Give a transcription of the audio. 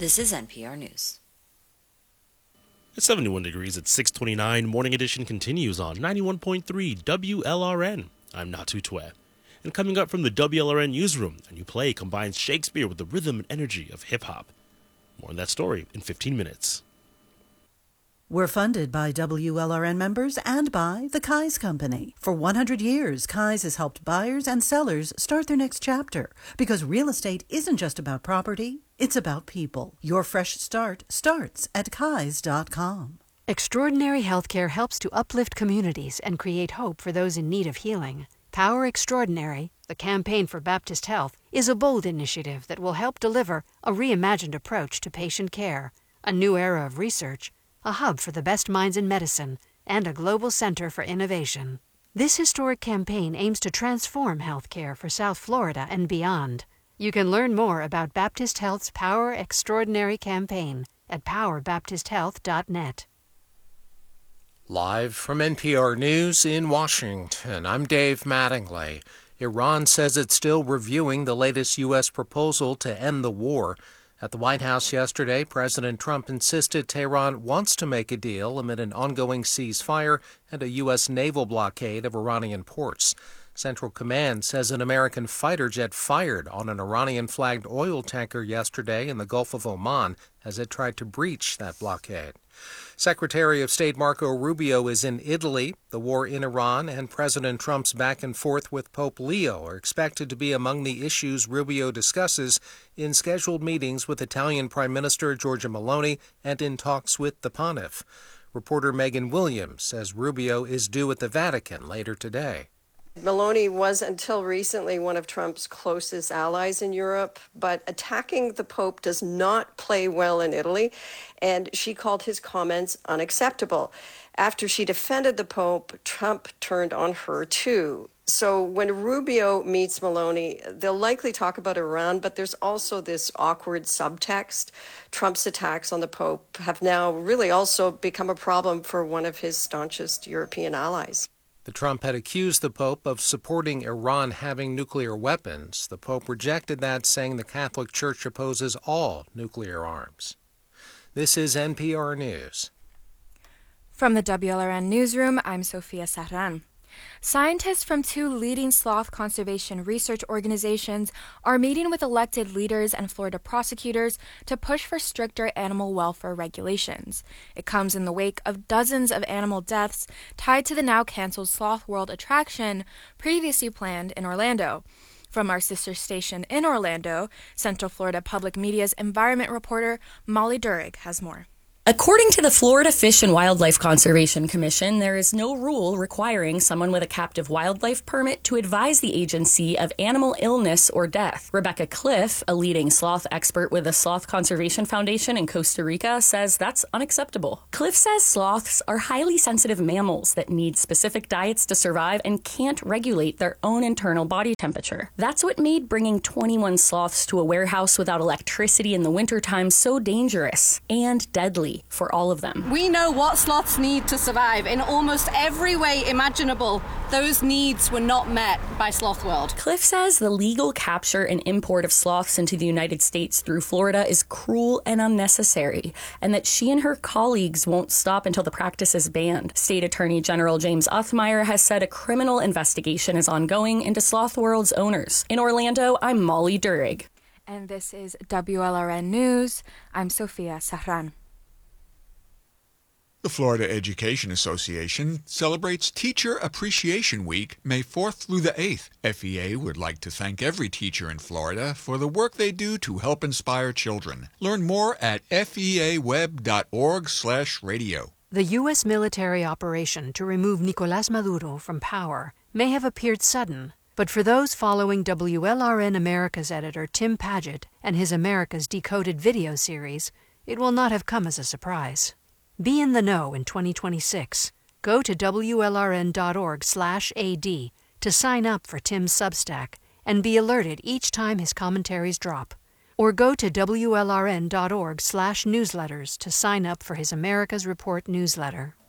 This is NPR News. It's 71 degrees at 6:29. Morning edition continues on 91.3 WLRN. I'm Natu Twe. And coming up from the WLRN newsroom, a new play combines Shakespeare with the rhythm and energy of hip-hop. More on that story in 15 minutes. We're funded by WLRN members and by the Kai's Company. For 100 years, Kai's has helped buyers and sellers start their next chapter because real estate isn't just about property, it's about people. Your fresh start starts at Kais.com. Extraordinary Healthcare helps to uplift communities and create hope for those in need of healing. Power Extraordinary, the campaign for Baptist Health, is a bold initiative that will help deliver a reimagined approach to patient care, a new era of research, a hub for the best minds in medicine, and a global center for innovation. This historic campaign aims to transform healthcare for South Florida and beyond. You can learn more about Baptist Health's Power Extraordinary campaign at powerbaptisthealth.net. Live from NPR News in Washington, I'm Dave Mattingly. Iran says it's still reviewing the latest U.S. proposal to end the war. At the White House yesterday, President Trump insisted Tehran wants to make a deal amid an ongoing ceasefire and a U.S. naval blockade of Iranian ports. Central Command says an American fighter jet fired on an Iranian-flagged oil tanker yesterday in the Gulf of Oman as it tried to breach that blockade. Secretary of State Marco Rubio is in Italy. The war in Iran and President Trump's back and forth with Pope Leo are expected to be among the issues Rubio discusses in scheduled meetings with Italian Prime Minister Giorgia Meloni and in talks with the Pontiff. Reporter Megan Williams says Rubio is due at the Vatican later today. Meloni was until recently one of Trump's closest allies in Europe, but attacking the Pope does not play well in Italy, and she called his comments unacceptable. After she defended the Pope, Trump turned on her too. So when Rubio meets Meloni, they'll likely talk about Iran, but there's also this awkward subtext. Trump's attacks on the Pope have now really also become a problem for one of his staunchest European allies. The Trump had accused the Pope of supporting Iran having nuclear weapons. The Pope rejected that, saying the Catholic Church opposes all nuclear arms. This is NPR News. From the WLRN Newsroom, I'm Sofia Serran. Scientists from two leading sloth conservation research organizations are meeting with elected leaders and Florida prosecutors to push for stricter animal welfare regulations. It comes in the wake of dozens of animal deaths tied to the now canceled Sloth World attraction previously planned in Orlando. From our sister station in Orlando, Central Florida Public Media's environment reporter Molly Durig has more. According to the Florida Fish and Wildlife Conservation Commission, there is no rule requiring someone with a captive wildlife permit to advise the agency of animal illness or death. Rebecca Cliff, a leading sloth expert with the Sloth Conservation Foundation in Costa Rica, says that's unacceptable. Cliff says sloths are highly sensitive mammals that need specific diets to survive and can't regulate their own internal body temperature. That's what made bringing 21 sloths to a warehouse without electricity in the wintertime so dangerous and deadly for all of them. We know what sloths need to survive in almost every way imaginable. Those needs were not met by Sloth World. Cliff says the legal capture and import of sloths into the United States through Florida is cruel and unnecessary, and that she and her colleagues won't stop until the practice is banned. State Attorney General James Othmeyer has said a criminal investigation is ongoing into Sloth World's owners. In Orlando, I'm Molly Durig. And this is WLRN News. I'm Sofia Serran. The Florida Education Association celebrates Teacher Appreciation Week May 4th through the 8th. FEA would like to thank every teacher in Florida for the work they do to help inspire children. Learn more at feaweb.org/radio. The U.S. military operation to remove Nicolás Maduro from power may have appeared sudden, but for those following WLRN America's editor Tim Paget and his America's Decoded video series, it will not have come as a surprise. Be in the know in 2026. Go to WLRN.org/AD to sign up for Tim's Substack and be alerted each time his commentaries drop. Or go to WLRN.org/newsletters to sign up for his America's Report newsletter.